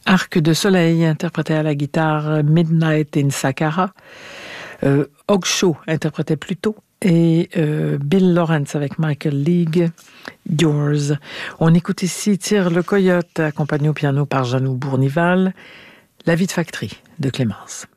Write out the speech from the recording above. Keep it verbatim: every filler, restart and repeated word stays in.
Arc de soleil, interprété à la guitare Midnight in Saqqara. Euh, Ogshow interprétait plus tôt. Et euh, Bill Lawrence avec Michael League, Yours. On écoute ici Tire le Coyote, accompagné au piano par Janou Bournival, La vie de factory de Clémence.